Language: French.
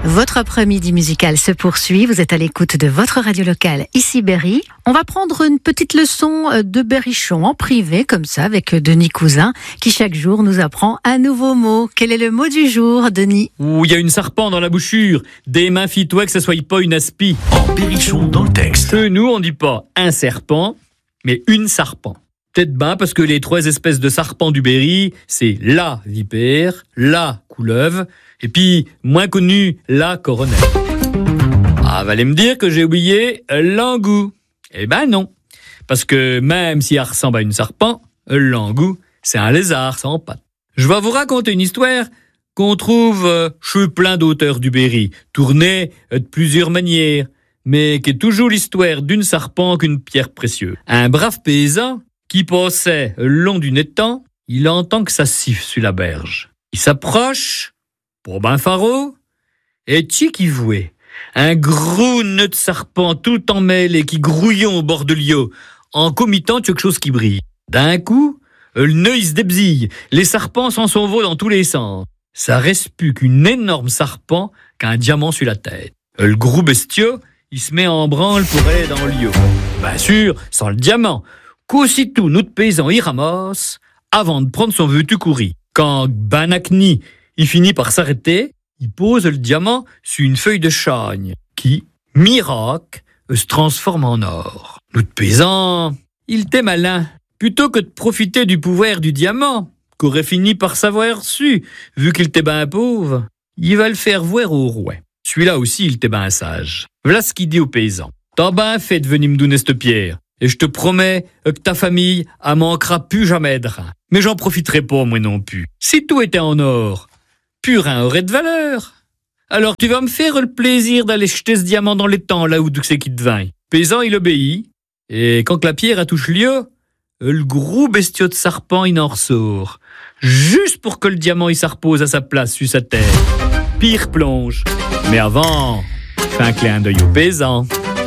Votre après-midi musical se poursuit. Vous êtes à l'écoute de votre radio locale, ici Berry. On va prendre une petite leçon de berrichon en privé, comme ça, avec Denis Cousin, qui chaque jour nous apprend un nouveau mot. Quel est le mot du jour, Denis? Ouh, il y a une serpent dans la bouchure. Des mains, fie-toi que ça soit pas une aspi. En berrichon dans le texte. Nous, on dit pas un serpent, mais une sarpent. Peut-être ben parce que les 3 espèces de sarpents du Berry, c'est la vipère, la couleuvre, et puis, moins connu, la coronelle. Ah, va aller me dire que j'ai oublié l'angout. Eh ben non. Parce que même si elle ressemble à une sarpent, l'angout, c'est un lézard sans pattes. Je vais vous raconter une histoire qu'on trouve chez plein d'auteurs du Berry, tournée de plusieurs manières, mais qui est toujours l'histoire d'une sarpent qu'une pierre précieuse. Un brave paysan qui passait le long d'une étang, il entend que ça siffle sur la berge. Il s'approche, pour ben faro, et tchi qui vouait. Un gros nœud de serpent tout emmêlé qui grouillon au bord de l'eau, en comitant quelque chose qui brille. D'un coup, le nœud il se débzille, les serpents s'en s'envolent dans tous les sens. Ça reste plus qu'une énorme serpent qu'un diamant sur la tête. Le gros bestiau, il se met en branle pour aller dans l'eau. Bien sûr, sans le diamant, qu'aussitôt notre paysan y ramasse, avant de prendre son vœu courir. Quand Banacni, il finit par s'arrêter, il pose le diamant sur une feuille de chagne qui, miracle, se transforme en or. Notre paysan, il était malin. Plutôt que de profiter du pouvoir du diamant, qu'aurait fini par savoir su, vu qu'il était ben pauvre, il va le faire voir au roi. Celui-là aussi, il était ben sage. Voilà ce qu'il dit au paysan. T'as ben fait de venir me donner cette pierre, et je te promets que ta famille en manquera plus jamais de rien. Mais j'en profiterai pas, moi non plus. Si tout était en or, plus rien aurait de valeur. Alors tu vas me faire le plaisir d'aller jeter ce diamant dans l'étang, là où c'est qu'il te vint. Paysan, il obéit, et quand la pierre a touché l'eau, le gros bestiau de serpent, il en ressort. Juste pour que le diamant, il s'arpose à sa place sur sa terre. Pire plonge. Mais avant, fais un clin d'œil au paysan.